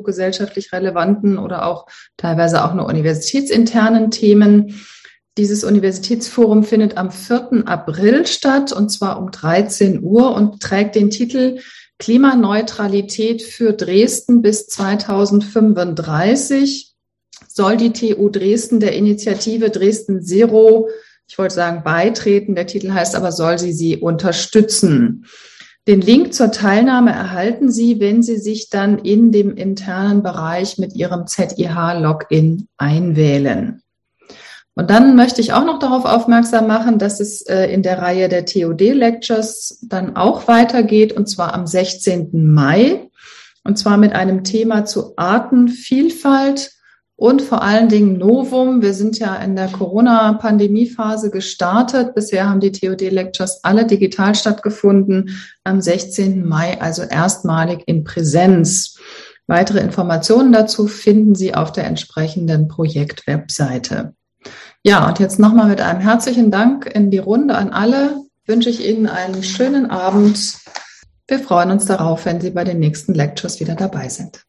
gesellschaftlich relevanten oder auch teilweise auch nur universitätsinternen Themen. Dieses Universitätsforum findet am 4. April statt, und zwar um 13 Uhr und trägt den Titel Klimaneutralität für Dresden bis 2035. Soll die TU Dresden der Initiative Dresden Zero, ich wollte sagen beitreten, der Titel heißt aber, soll sie unterstützen. Den Link zur Teilnahme erhalten Sie, wenn Sie sich dann in dem internen Bereich mit Ihrem ZIH-Login einwählen. Und dann möchte ich auch noch darauf aufmerksam machen, dass es in der Reihe der TOD-Lectures dann auch weitergeht, und zwar am 16. Mai, und zwar mit einem Thema zu Artenvielfalt und vor allen Dingen Novum. Wir sind ja in der Corona-Pandemie-Phase gestartet. Bisher haben die TOD-Lectures alle digital stattgefunden, am 16. Mai also erstmalig in Präsenz. Weitere Informationen dazu finden Sie auf der entsprechenden Projektwebseite. Ja, und jetzt nochmal mit einem herzlichen Dank in die Runde an alle. Wünsche ich Ihnen einen schönen Abend. Wir freuen uns darauf, wenn Sie bei den nächsten Lectures wieder dabei sind.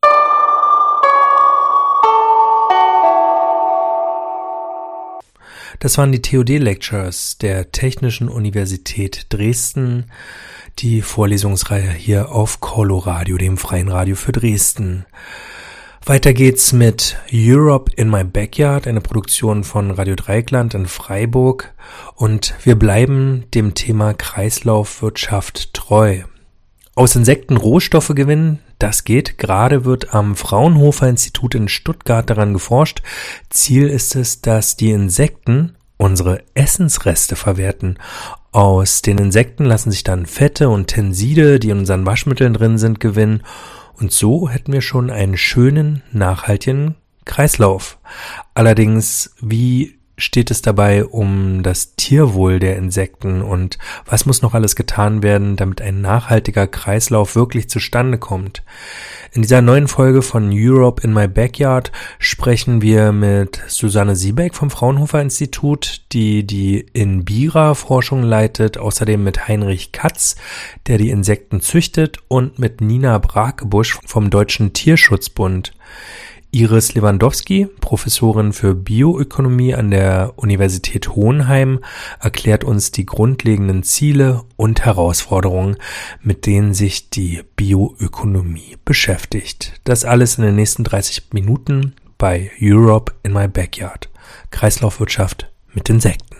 Das waren die TOD-Lectures der Technischen Universität Dresden, die Vorlesungsreihe hier auf Coloradio, dem freien Radio für Dresden. Weiter geht's mit Europe in my Backyard, eine Produktion von Radio Dreieckland in Freiburg, und wir bleiben dem Thema Kreislaufwirtschaft treu. Aus Insekten Rohstoffe gewinnen, das geht. Gerade wird am Fraunhofer Institut in Stuttgart daran geforscht. Ziel ist es, dass die Insekten unsere Essensreste verwerten. Aus den Insekten lassen sich dann Fette und Tenside, die in unseren Waschmitteln drin sind, gewinnen. Und so hätten wir schon einen schönen, nachhaltigen Kreislauf. Allerdings, wie steht es dabei um das Tierwohl der Insekten und was muss noch alles getan werden, damit ein nachhaltiger Kreislauf wirklich zustande kommt? In dieser neuen Folge von Europe in my Backyard sprechen wir mit Susanne Siebeck vom Fraunhofer Institut, die INBIRA-Forschung leitet, außerdem mit Heinrich Katz, der die Insekten züchtet, und mit Nina Brakebusch vom Deutschen Tierschutzbund. Iris Lewandowski, Professorin für Bioökonomie an der Universität Hohenheim, erklärt uns die grundlegenden Ziele und Herausforderungen, mit denen sich die Bioökonomie beschäftigt. Das alles in den nächsten 30 Minuten bei Europe in my Backyard. Kreislaufwirtschaft mit Insekten.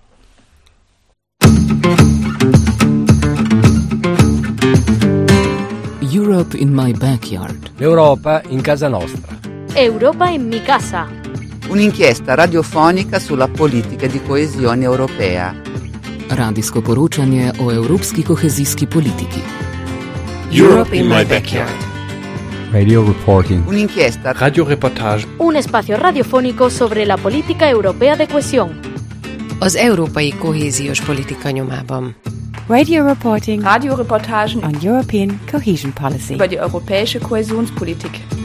Europe in my Backyard. L'Europa in casa nostra. Europa in mi casa. Un'inchiesta radiofonica sulla politica di coesione europea. Radijsko poročanje o evropski kohezijski politiki. Europe in my backyard. Radio reporting. Un'inchiesta. Radioreportage. Un espacio radiofónico sobre la política europea de cohesión. Az európai kohéziós politika nyomában. Radio reporting. Radioreportagen on European cohesion policy. Über die europäische Kohäsionspolitik.